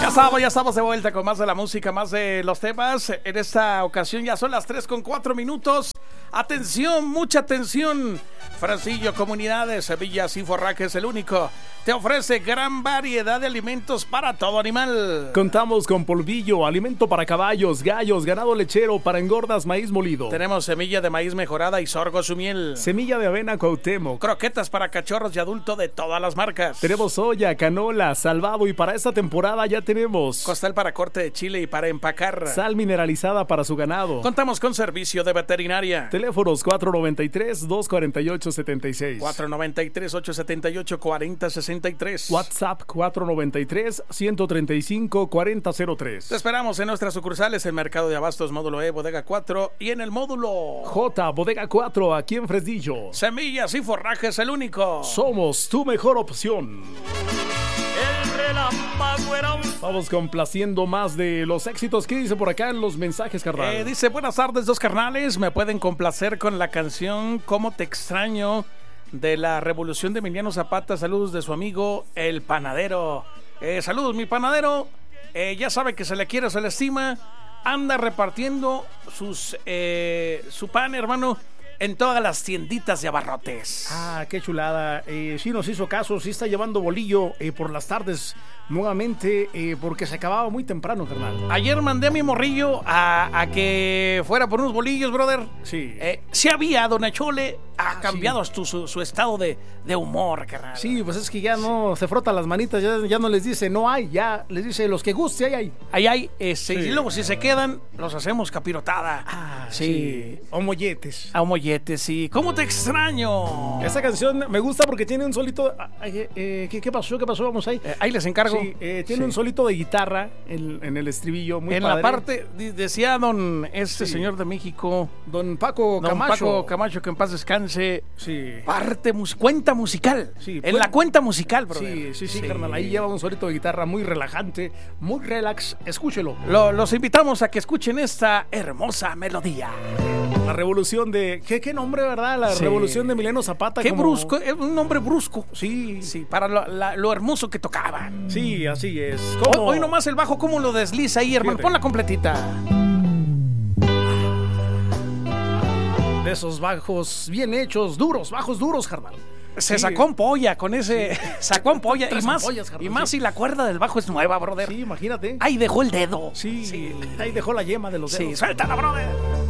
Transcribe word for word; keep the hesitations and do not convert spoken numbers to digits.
Ya estamos, ya estamos de vuelta con más de la música, más de los temas. En esta ocasión ya son las tres con cuatro minutos. Atención, mucha atención. Francillo Comunidades, Semillas y Forrajes, el único. Te ofrece gran variedad de alimentos para todo animal. Contamos con polvillo, alimento para caballos, gallos, ganado lechero, para engordas, maíz molido. Tenemos semilla de maíz mejorada y sorgo su miel. Semilla de avena Cuauhtémoc. Croquetas para cachorros y adultos de todas las marcas. Tenemos soya, canola, salvado y para esta temporada ya tenemos costal para corte de chile y para empacar. Sal mineralizada para su ganado. Contamos con servicio de veterinaria. Teléfonos cuatro noventa y tres, dos cuarenta y ocho, setenta y seis. cuatro noventa y tres, ochocientos setenta y ocho, cuarenta sesenta y tres. WhatsApp cuatro noventa y tres, ciento treinta y cinco, cuarenta cero tres. Te esperamos en nuestras sucursales, el Mercado de Abastos Módulo E, Bodega cuatro y en el Módulo J, Bodega cuatro, aquí en Fresnillo. Semillas y Forrajes, el único. Somos tu mejor opción. El relámpago era un... Vamos complaciendo más de los éxitos. ¿Qué dice por acá en los mensajes, carnal? Eh, dice, buenas tardes, dos carnales. Me pueden complacer con la canción Cómo te extraño, de la Revolución de Emiliano Zapata. Saludos de su amigo El Panadero. Eh, saludos, mi panadero. Eh, ya sabe que se le quiere, se le estima. Anda repartiendo sus eh, su pan, hermano, en todas las tienditas de abarrotes. Ah, qué chulada. Eh, sí nos hizo caso, sí está llevando bolillo eh, por las tardes nuevamente, eh, porque se acababa muy temprano, carnal. Ayer mandé a mi morrillo a, a que fuera por unos bolillos, brother. Sí. Eh, sí había, don Achole, ha ah, cambiado sí. su, su, su estado de, de humor, carnal. Sí, pues es que ya no se frota las manitas, ya, ya no les dice no hay, ya les dice los que guste, ahí hay. Ahí hay, este, sí. Y luego si se quedan, los hacemos capirotada. Ah, sí. sí. O molletes. A molletes, sí. ¿Cómo te extraño? Esta canción me gusta porque tiene un solito. Eh, eh, ¿qué, ¿Qué pasó? ¿Qué pasó? Vamos ahí. Eh, ahí les encargo. Sí, eh, tiene sí. un solito de guitarra en, en el estribillo, muy en padre. la parte, decía don este sí. señor de México, don Paco don Camacho. Paco Camacho, que en paz descanse. Sí. Parte, mus cuenta musical. Sí, en la cuenta musical, brother. Sí, sí, sí, sí, carnal. Ahí lleva un solito de guitarra muy relajante, muy relax. Escúchelo. Lo, los invitamos a que escuchen esta hermosa melodía. La revolución de... ¿Qué, qué nombre, verdad? La sí. revolución de Emiliano Zapata. Qué como... brusco, es un nombre brusco. Sí. Sí, para lo, la, lo hermoso que tocaban. Sí, así es. Hoy, hoy nomás el bajo, cómo lo desliza ahí, hermano. Fíjate. Ponla completita. De esos bajos bien hechos, duros, bajos duros, carnal. Se sí. sacó en polla con ese. Sí. Sacó en polla. y más, pollas, y más si la cuerda del bajo es nueva, brother. Sí, imagínate. Ahí dejó el dedo. Sí, sí. Ahí dejó la yema de los dedos. Sí, suéltala, brother.